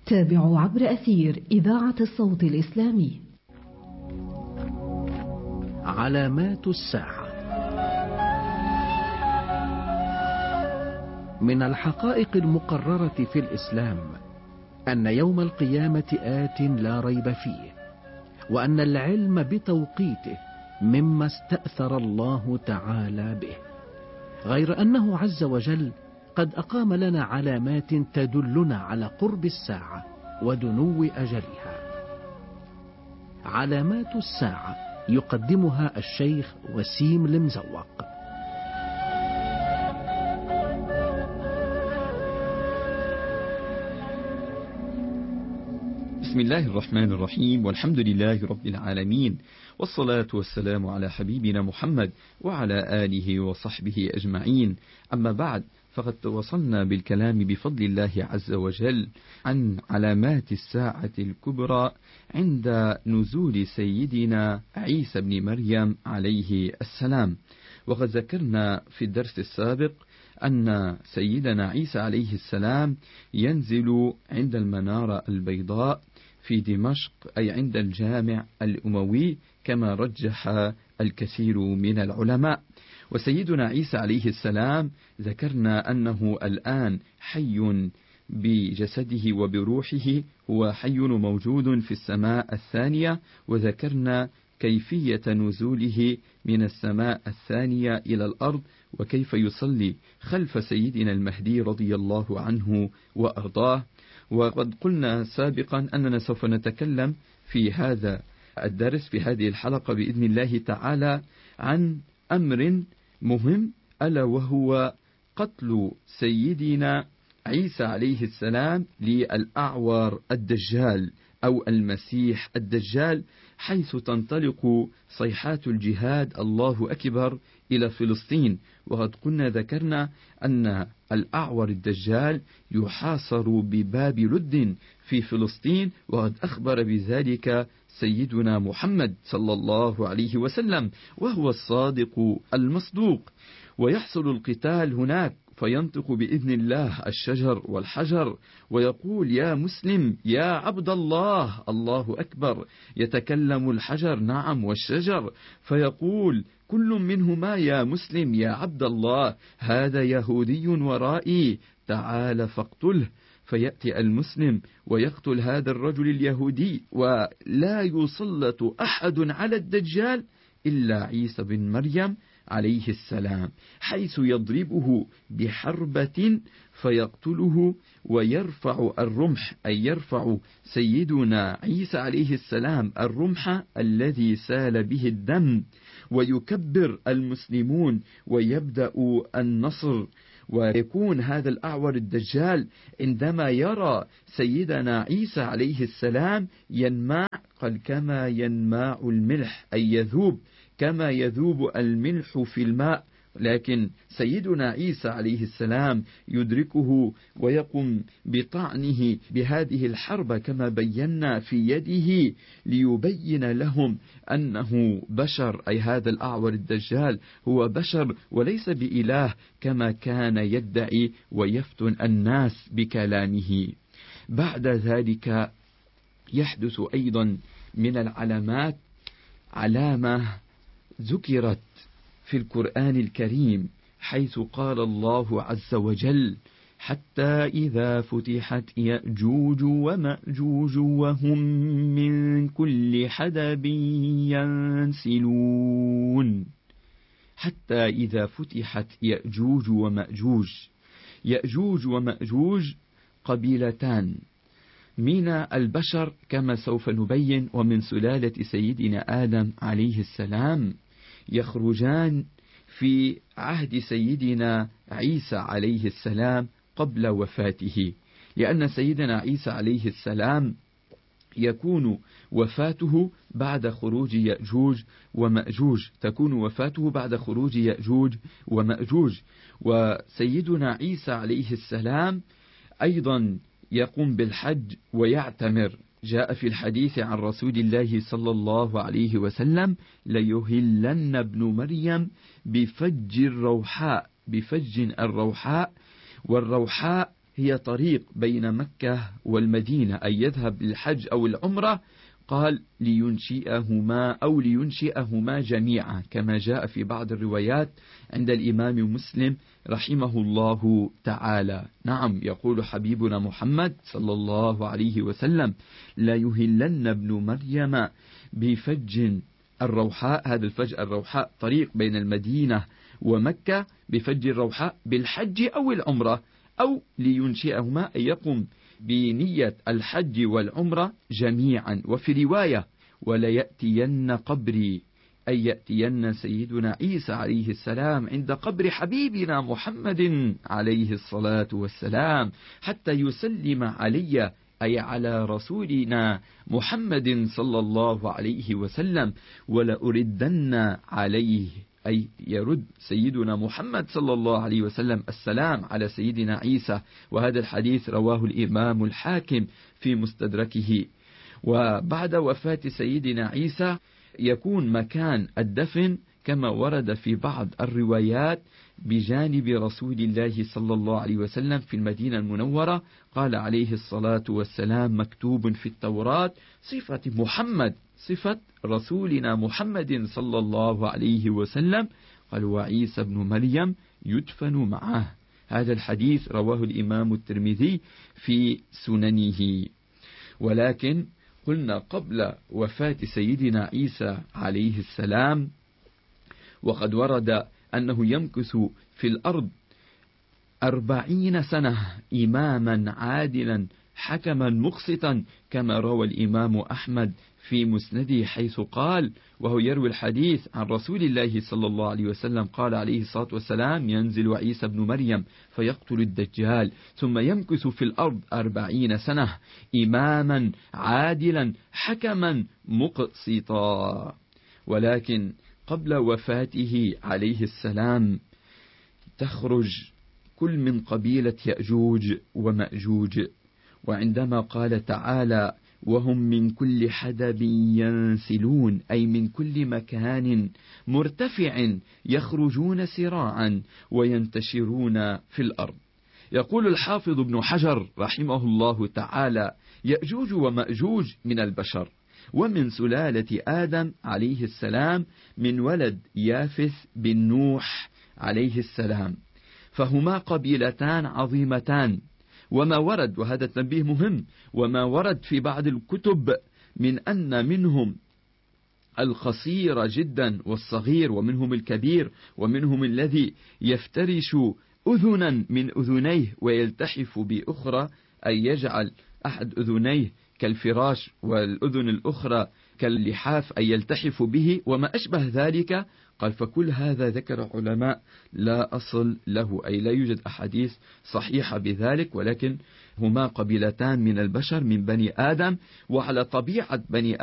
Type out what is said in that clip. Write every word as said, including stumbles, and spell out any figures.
تابعوا عبر أثير إذاعة الصوت الإسلامي. علامات الساعة. من الحقائق المقررة في الإسلام أن يوم القيامة آت لا ريب فيه، وأن العلم بتوقيته مما استأثر الله تعالى به، غير أنه عز وجل قد أقام لنا علامات تدلنا على قرب الساعة ودنو أجلها. علامات الساعة يقدمها الشيخ وسيم المزوق. بسم الله الرحمن الرحيم، والحمد لله رب العالمين، والصلاة والسلام على حبيبنا محمد وعلى آله وصحبه أجمعين. أما بعد، فقد وصلنا بالكلام بفضل الله عز وجل عن علامات الساعة الكبرى عند نزول سيدنا عيسى بن مريم عليه السلام. وقد ذكرنا في الدرس السابق أن سيدنا عيسى عليه السلام ينزل عند المنارة البيضاء في دمشق، أي عند الجامع الأموي، كما رجح الكثير من العلماء. وسيدنا عيسى عليه السلام ذكرنا أنه الآن حي بجسده وبروحه، هو حي موجود في السماء الثانية، وذكرنا كيفية نزوله من السماء الثانية إلى الأرض، وكيف يصلي خلف سيدنا المهدي رضي الله عنه وأرضاه. وقد قلنا سابقا أننا سوف نتكلم في هذا الدرس في هذه الحلقة بإذن الله تعالى عن أمر مهم، ألا وهو قتل سيدنا عيسى عليه السلام للأعور الدجال أو المسيح الدجال، حيث تنطلق صيحات الجهاد الله أكبر إلى فلسطين. وقد قلنا ذكرنا أن الأعور الدجال يحاصر بباب لد في فلسطين، وقد أخبر بذلك سيدنا محمد صلى الله عليه وسلم، وهو الصادق المصدوق. ويحصل القتال هناك، فينطق بإذن الله الشجر والحجر ويقول: يا مسلم يا عبد الله، الله أكبر. يتكلم الحجر نعم والشجر، فيقول كل منهما: يا مسلم يا عبد الله، هذا يهودي ورائي، تعال فاقتله. فيأتي المسلم ويقتل هذا الرجل اليهودي، ولا يسلط أحد على الدجال إلا عيسى بن مريم عليه السلام، حيث يضربه بحربة فيقتله ويرفع الرمح، أي يرفع سيدنا عيسى عليه السلام الرمح الذي سال به الدم، ويكبر المسلمون ويبدأ النصر. ويكون هذا الأعور الدجال عندما يرى سيدنا عيسى عليه السلام ينماع، قال كما ينماع الملح، أي يذوب كما يذوب الملح في الماء. لكن سيدنا عيسى عليه السلام يدركه ويقوم بطعنه بهذه الحربة كما بينا في يده، ليبين لهم أنه بشر، أي هذا الأعور الدجال هو بشر وليس بإله كما كان يدعي ويفتن الناس بكلامه. بعد ذلك يحدث أيضا من العلامات علامة ذكرت في القرآن الكريم، حيث قال الله عز وجل: حتى إذا فتحت يأجوج ومأجوج وهم من كل حدب ينسلون. حتى إذا فتحت يأجوج ومأجوج. يأجوج ومأجوج قبيلتان من البشر كما سوف نبين، ومن سلالة سيدنا آدم عليه السلام، يخرجان في عهد سيدنا عيسى عليه السلام قبل وفاته، لأن سيدنا عيسى عليه السلام يكون وفاته بعد خروج يأجوج ومأجوج، تكون وفاته بعد خروج يأجوج ومأجوج. وسيدنا عيسى عليه السلام أيضا يقوم بالحج ويعتمر. جاء في الحديث عن رسول الله صلى الله عليه وسلم: ليهلن ابن مريم بفج الروحاء، بفج الروحاء، والروحاء هي طريق بين مكة والمدينة، أي يذهب للحج أو العمرة، قال لينشئهما أو لينشئهما جميعا، كما جاء في بعض الروايات عند الإمام مسلم رحمه الله تعالى. نعم، يقول حبيبنا محمد صلى الله عليه وسلم: لا يهلن ابن مريم بفج الروحاء، هذا الفج الروحاء طريق بين المدينة ومكة، بفج الروحاء بالحج أو العمرة، أو لينشئهما أن يقوم بنية الحج والعمرة جميعا. وفي رواية: وليأتين قبري، أي يأتين سيدنا عيسى عليه السلام عند قبر حبيبنا محمد عليه الصلاة والسلام حتى يسلم علي، أي على رسولنا محمد صلى الله عليه وسلم، ولأردن عليه، أي يرد سيدنا محمد صلى الله عليه وسلم السلام على سيدنا عيسى. وهذا الحديث رواه الإمام الحاكم في مستدركه. وبعد وفاة سيدنا عيسى يكون مكان الدفن كما ورد في بعض الروايات بجانب رسول الله صلى الله عليه وسلم في المدينة المنورة. قال عليه الصلاة والسلام: مكتوب في التوراة صفة محمد، صفة رسولنا محمد صلى الله عليه وسلم، قال: وعيسى بن مريم يدفن معه. هذا الحديث رواه الإمام الترمذي في سننه. ولكن قلنا قبل وفاة سيدنا عيسى عليه السلام، وقد ورد أنه يمكث في الأرض أربعين سنة إماما عادلا حكما مقسطا، كما روى الإمام أحمد في مسنده، حيث قال وهو يروي الحديث عن رسول الله صلى الله عليه وسلم، قال عليه الصلاة والسلام: ينزل عيسى بن مريم فيقتل الدجال، ثم يمكث في الأرض أربعين سنة إماما عادلا حكما مقسطا. ولكن قبل وفاته عليه السلام تخرج كل من قبيلة يأجوج ومأجوج. وعندما قال تعالى: وهم من كل حدب ينسلون، أي من كل مكان مرتفع يخرجون سراعا وينتشرون في الأرض. يقول الحافظ ابن حجر رحمه الله تعالى: يأجوج ومأجوج من البشر، ومن سلالة آدم عليه السلام، من ولد يافث بن نوح عليه السلام، فهما قبيلتان عظيمتان. وما ورد، وهذا التنبيه مهم، وما ورد في بعض الكتب من أن منهم القصير جدا والصغير، ومنهم الكبير، ومنهم الذي يفترش أذنا من أذنيه ويلتحف بأخرى، أي يجعل أحد أذنيه كالفراش والأذن الأخرى كاللحاف، أي يلتحف به وما أشبه ذلك. قال: فكل هذا ذكر علماء لا أصل له، أي لا يوجد أحاديث صحيحة بذلك، ولكن هما قبيلتان من البشر من بني آدم، وعلى طبيعة بني